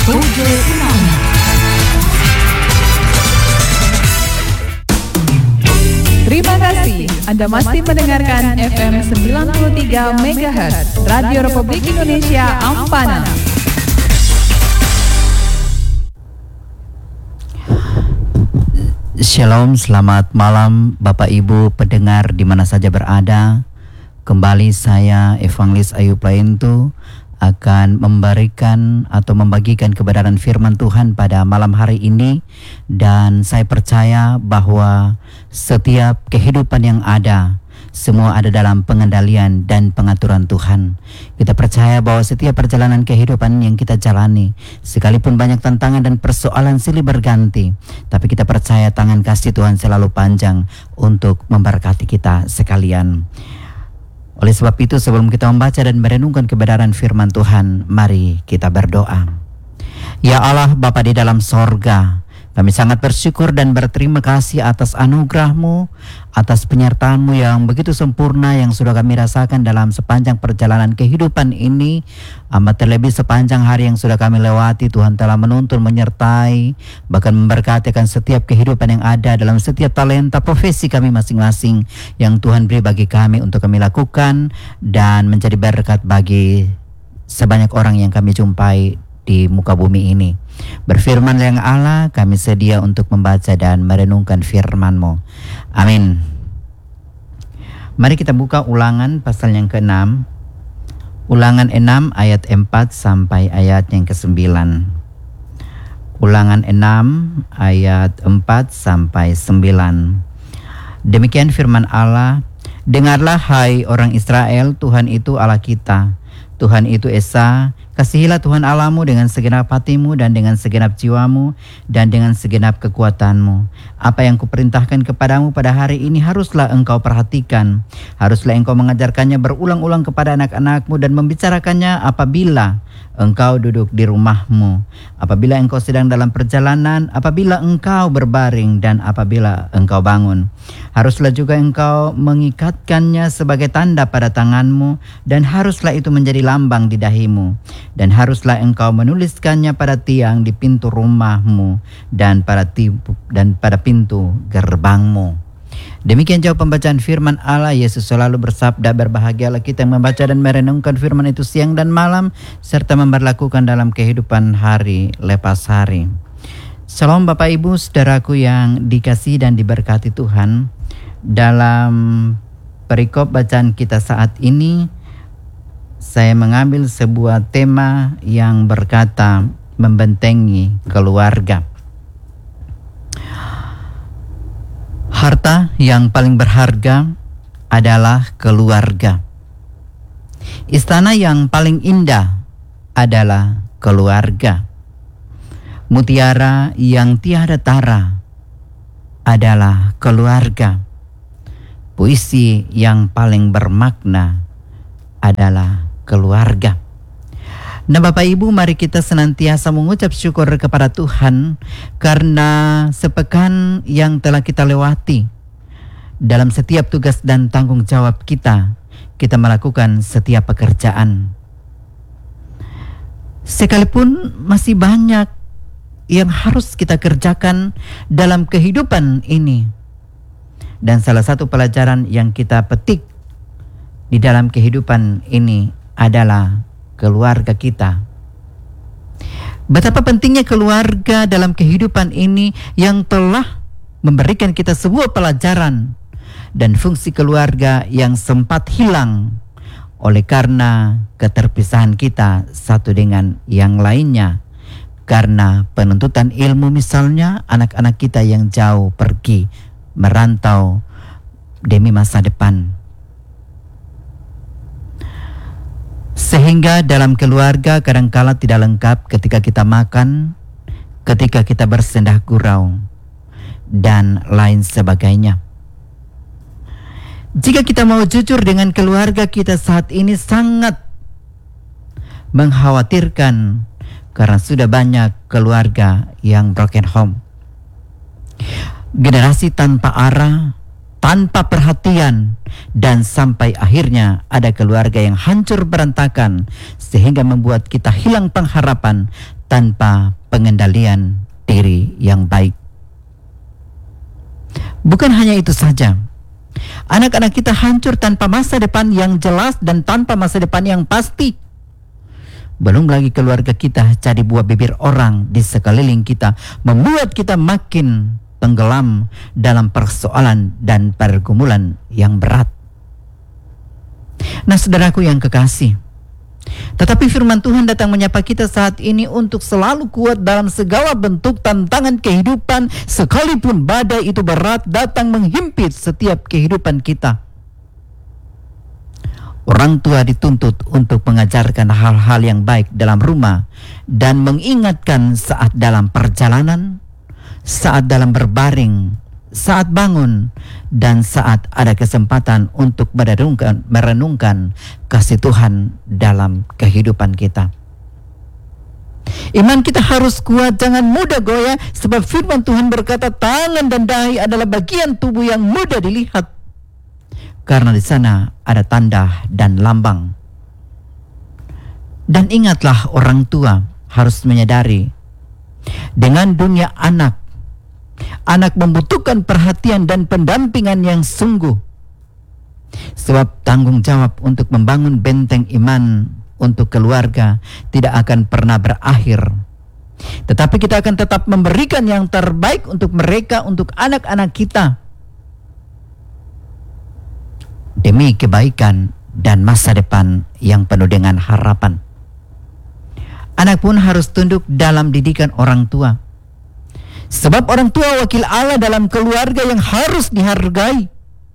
Pujo Imam. Terima kasih Anda masih mendengarkan FM 93 MHz Radio Republik Indonesia Ampana. Shalom, selamat malam Bapak Ibu pendengar di mana saja berada. Kembali saya Evangelis Ayub Laintu akan memberikan atau membagikan kebenaran firman Tuhan pada malam hari ini. Dan saya percaya bahwa setiap kehidupan yang ada, semua ada dalam pengendalian dan pengaturan Tuhan. Kita percaya bahwa setiap perjalanan kehidupan yang kita jalani, sekalipun banyak tantangan dan persoalan silih berganti, tapi kita percaya tangan kasih Tuhan selalu panjang untuk memberkati kita sekalian. Oleh sebab itu, sebelum kita membaca dan merenungkan kebenaran firman Tuhan, mari kita berdoa. Ya Allah, Bapa di dalam sorga, kami sangat bersyukur dan berterima kasih atas anugerah-Mu, atas penyertaan-Mu yang begitu sempurna yang sudah kami rasakan dalam sepanjang perjalanan kehidupan ini. Amat terlebih sepanjang hari yang sudah kami lewati, Tuhan telah menuntun, menyertai, bahkan memberkatikan setiap kehidupan yang ada dalam setiap talenta profesi kami masing-masing yang Tuhan beri bagi kami untuk kami lakukan dan menjadi berkat bagi sebanyak orang yang kami jumpai di muka bumi ini. Berfirman yang Allah, kami sedia untuk membaca dan merenungkan firman-Mu. Amin. Mari kita buka Ulangan pasal yang ke-6. Ulangan 6 ayat 4 sampai ayat yang ke-9. Ulangan 6 ayat 4 sampai 9. Demikian firman Allah, dengarlah hai orang Israel, Tuhan itu Allah kita, Tuhan itu Esa. Kasihilah Tuhan Allahmu dengan segenap hatimu dan dengan segenap jiwamu dan dengan segenap kekuatanmu. Apa yang kuperintahkan kepadamu pada hari ini haruslah engkau perhatikan. Haruslah engkau mengajarkannya berulang-ulang kepada anak-anakmu dan membicarakannya apabila engkau duduk di rumahmu, apabila engkau sedang dalam perjalanan, apabila engkau berbaring dan apabila engkau bangun. Haruslah juga engkau mengikatkannya sebagai tanda pada tanganmu dan haruslah itu menjadi lambang di dahimu. Dan haruslah engkau menuliskannya pada tiang di pintu rumahmu dan pada pintu gerbangmu. Demikian jauh pembacaan firman Allah. Yesus selalu bersabda, berbahagialah kita yang membaca dan merenungkan firman itu siang dan malam, serta memberlakukan dalam kehidupan hari lepas hari. Shalom Bapak Ibu saudaraku yang dikasihi dan diberkati Tuhan. Dalam perikop bacaan kita saat ini, saya mengambil sebuah tema yang berkata membentengi keluarga. Harta yang paling berharga adalah keluarga. Istana yang paling indah adalah keluarga. Mutiara yang tiada tara adalah keluarga. Puisi yang paling bermakna adalah keluarga. Nah Bapak Ibu, mari kita senantiasa mengucap syukur kepada Tuhan karena sepekan yang telah kita lewati. Dalam setiap tugas dan tanggung jawab kita melakukan setiap pekerjaan. Sekalipun masih banyak yang harus kita kerjakan dalam kehidupan ini. Dan salah satu pelajaran yang kita petik di dalam kehidupan ini adalah keluarga kita. Betapa pentingnya keluarga dalam kehidupan ini yang telah memberikan kita sebuah pelajaran dan fungsi keluarga yang sempat hilang oleh karena keterpisahan kita satu dengan yang lainnya. Karena penuntutan ilmu misalnya, anak-anak kita yang jauh pergi merantau demi masa depan. Sehingga dalam keluarga kadangkala tidak lengkap ketika kita makan, ketika kita bersendah gurau, dan lain sebagainya. Jika kita mau jujur dengan keluarga kita saat ini sangat mengkhawatirkan karena sudah banyak keluarga yang broken home. Generasi tanpa arah, tanpa perhatian, dan sampai akhirnya ada keluarga yang hancur berantakan sehingga membuat kita hilang pengharapan tanpa pengendalian diri yang baik. Bukan hanya itu saja, anak-anak kita hancur tanpa masa depan yang jelas dan tanpa masa depan yang pasti. Belum lagi keluarga kita jadi buah bibir orang di sekeliling kita, membuat kita makin tenggelam dalam persoalan dan pergumulan yang berat. Nah, saudaraku yang kekasih, tetapi firman Tuhan datang menyapa kita saat ini untuk selalu kuat dalam segala bentuk tantangan kehidupan, sekalipun badai itu berat datang menghimpit setiap kehidupan kita. Orang tua dituntut untuk mengajarkan hal-hal yang baik dalam rumah dan mengingatkan saat dalam perjalanan, saat dalam berbaring, saat bangun, dan saat ada kesempatan untuk merenungkan kasih Tuhan dalam kehidupan kita. Iman kita harus kuat, jangan mudah goyah, sebab firman Tuhan berkata tangan dan dahi adalah bagian tubuh yang mudah dilihat, karena di sana ada tanda dan lambang. Dan ingatlah, orang tua harus menyadari dengan dunia anak membutuhkan perhatian dan pendampingan yang sungguh. Sebab tanggung jawab untuk membangun benteng iman untuk keluarga tidak akan pernah berakhir. Tetapi kita akan tetap memberikan yang terbaik untuk mereka, untuk anak-anak kita, demi kebaikan dan masa depan yang penuh dengan harapan. Anak pun harus tunduk dalam didikan orang tua, sebab orang tua wakil Allah dalam keluarga yang harus dihargai.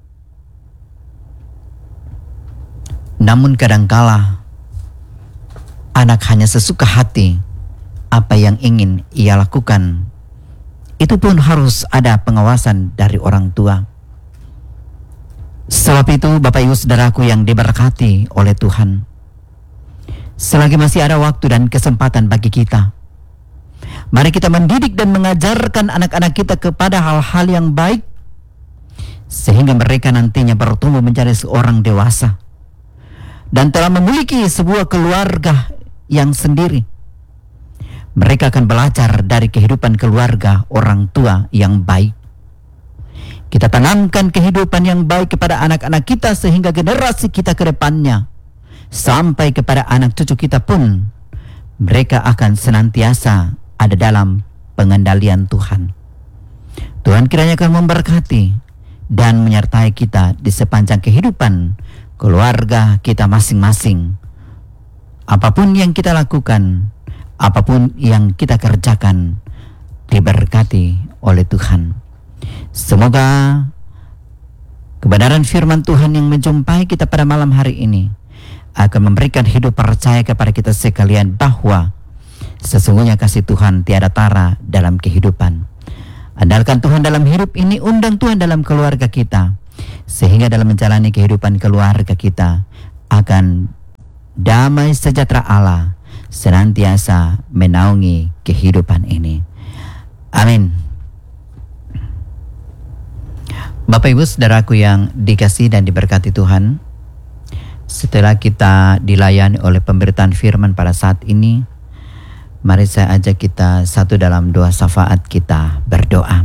Namun kadangkala anak hanya sesuka hati apa yang ingin ia lakukan. Itu pun harus ada pengawasan dari orang tua. Sebab itu Bapak Ibu Saudaraku yang diberkati oleh Tuhan, selagi masih ada waktu dan kesempatan bagi kita, mari kita mendidik dan mengajarkan anak-anak kita kepada hal-hal yang baik, sehingga mereka nantinya bertumbuh menjadi seorang dewasa dan telah memiliki sebuah keluarga yang sendiri. Mereka akan belajar dari kehidupan keluarga orang tua yang baik. Kita tanamkan kehidupan yang baik kepada anak-anak kita sehingga generasi kita ke depannya, sampai kepada anak cucu kita pun, mereka akan senantiasa ada dalam pengendalian Tuhan. Tuhan kiranya akan memberkati dan menyertai kita di sepanjang kehidupan keluarga kita masing-masing. Apapun yang kita lakukan, apapun yang kita kerjakan, diberkati oleh Tuhan. Semoga kebenaran firman Tuhan yang menjumpai kita pada malam hari ini akan memberikan hidup percaya kepada kita sekalian bahwa sesungguhnya kasih Tuhan tiada tara dalam kehidupan. Andalkan Tuhan dalam hidup ini, undang Tuhan dalam keluarga kita, sehingga dalam menjalani kehidupan keluarga kita akan damai sejahtera Allah senantiasa menaungi kehidupan ini. Amin. Bapak Ibu Saudaraku yang dikasihi dan diberkati Tuhan, setelah kita dilayani oleh pemberitaan firman pada saat ini, mari saya ajak kita satu dalam doa syafaat kita berdoa.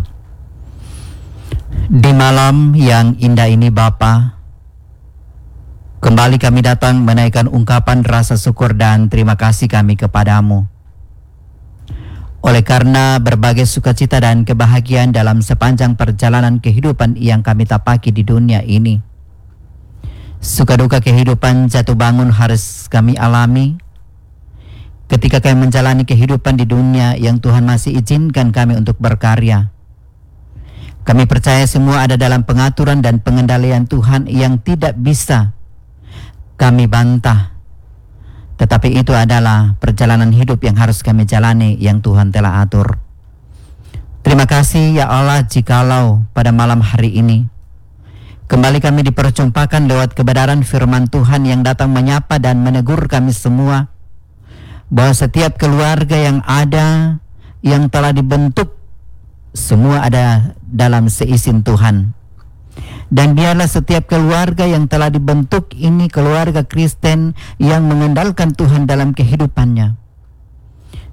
Di malam yang indah ini Bapa, kembali kami datang menaikkan ungkapan rasa syukur dan terima kasih kami kepadamu. Oleh karena berbagai sukacita dan kebahagiaan dalam sepanjang perjalanan kehidupan yang kami tapaki di dunia ini. Suka duka kehidupan jatuh bangun harus kami alami ketika kami menjalani kehidupan di dunia yang Tuhan masih izinkan kami untuk berkarya. Kami percaya semua ada dalam pengaturan dan pengendalian Tuhan yang tidak bisa kami bantah. Tetapi itu adalah perjalanan hidup yang harus kami jalani yang Tuhan telah atur. Terima kasih ya Allah jikalau pada malam hari ini kembali kami diperjumpakan lewat kebenaran firman Tuhan yang datang menyapa dan menegur kami semua, bahwa setiap keluarga yang ada, yang telah dibentuk, semua ada dalam seizin Tuhan. Dan biarlah setiap keluarga yang telah dibentuk ini keluarga Kristen yang mengandalkan Tuhan dalam kehidupannya.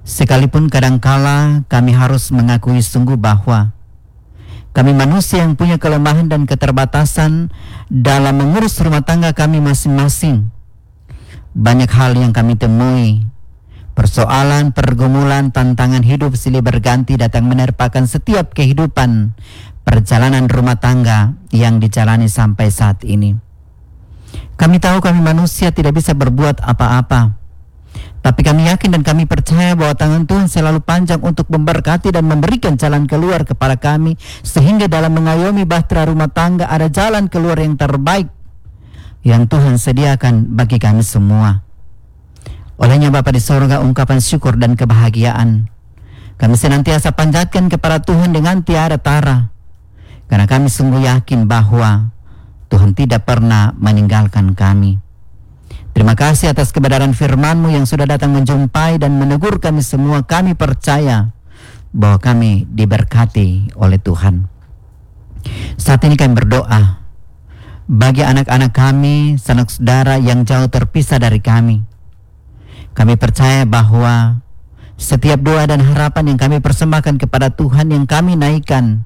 Sekalipun kadangkala kami harus mengakui sungguh bahwa kami manusia yang punya kelemahan dan keterbatasan dalam mengurus rumah tangga kami masing-masing. Banyak hal yang kami temui. Persoalan, pergumulan, tantangan hidup silih berganti datang menerpakan setiap kehidupan perjalanan rumah tangga yang dijalani sampai saat ini. Kami tahu kami manusia tidak bisa berbuat apa-apa. Tapi kami yakin dan kami percaya bahwa tangan Tuhan selalu panjang untuk memberkati dan memberikan jalan keluar kepada kami, sehingga dalam mengayomi bahtera rumah tangga ada jalan keluar yang terbaik yang Tuhan sediakan bagi kami semua. Olehnya Bapa di sorga, ungkapan syukur dan kebahagiaan kami senantiasa panjatkan kepada Tuhan dengan tiada tara, karena kami sungguh yakin bahwa Tuhan tidak pernah meninggalkan kami. Terima kasih atas kebenaran firman-Mu yang sudah datang menjumpai dan menegur kami semua. Kami percaya bahwa kami diberkati oleh Tuhan. Saat ini kami berdoa bagi anak-anak kami, sanak saudara yang jauh terpisah dari kami. Kami percaya bahwa setiap doa dan harapan yang kami persembahkan kepada Tuhan, yang kami naikkan,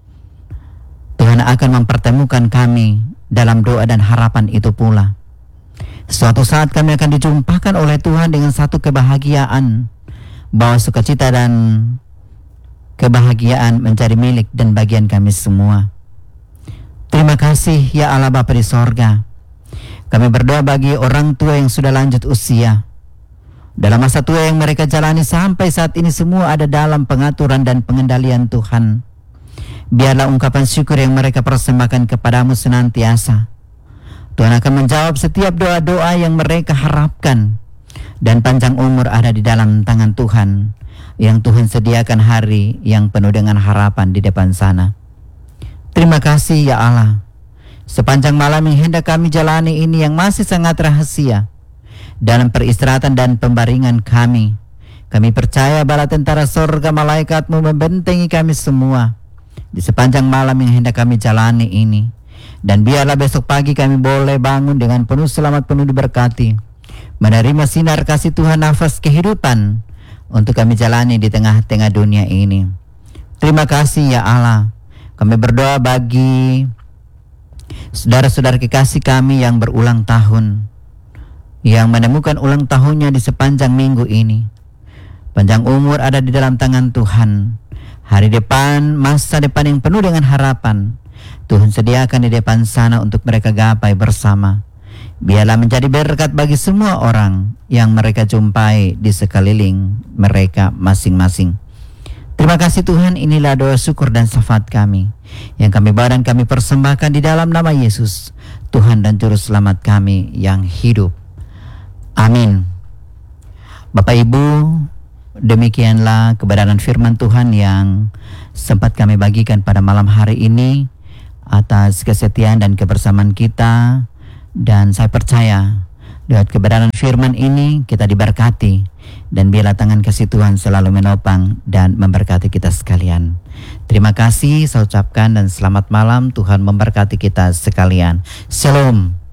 Tuhan akan mempertemukan kami dalam doa dan harapan itu pula. Suatu saat kami akan dijumpakan oleh Tuhan dengan satu kebahagiaan, bahwa sukacita dan kebahagiaan menjadi milik dan bagian kami semua. Terima kasih ya Allah Bapa di sorga. Kami berdoa bagi orang tua yang sudah lanjut usia. Dalam masa tua yang mereka jalani sampai saat ini, semua ada dalam pengaturan dan pengendalian Tuhan. Biarlah ungkapan syukur yang mereka persembahkan kepadamu senantiasa. Tuhan akan menjawab setiap doa-doa yang mereka harapkan, dan panjang umur ada di dalam tangan Tuhan, yang Tuhan sediakan hari yang penuh dengan harapan di depan sana. Terima kasih ya Allah. Sepanjang malam yang hendak kami jalani ini yang masih sangat rahasia, dalam peristirahatan dan pembaringan kami percaya bala tentara sorga malaikat-Mu membentengi kami semua di sepanjang malam yang hendak kami jalani ini. Dan biarlah besok pagi kami boleh bangun dengan penuh selamat, penuh diberkati, menerima sinar kasih Tuhan, nafas kehidupan untuk kami jalani di tengah-tengah dunia ini. Terima kasih ya Allah. Kami berdoa bagi saudara-saudara kekasih kami yang berulang tahun, yang menemukan ulang tahunnya di sepanjang minggu ini. Panjang umur ada di dalam tangan Tuhan. Hari depan, masa depan yang penuh dengan harapan, Tuhan sediakan di depan sana untuk mereka gapai bersama. Biarlah menjadi berkat bagi semua orang yang mereka jumpai di sekeliling mereka masing-masing. Terima kasih Tuhan, inilah doa syukur dan syafaat kami yang kami bawa dan kami persembahkan di dalam nama Yesus, Tuhan dan Juru Selamat kami yang hidup. Amin. Bapak Ibu, demikianlah kebenaran firman Tuhan yang sempat kami bagikan pada malam hari ini. Atas kesetiaan dan kebersamaan kita, dan saya percaya dengan kebenaran firman ini kita diberkati, dan biarlah tangan kasih Tuhan selalu menopang dan memberkati kita sekalian. Terima kasih saya ucapkan dan selamat malam. Tuhan memberkati kita sekalian. Shalom.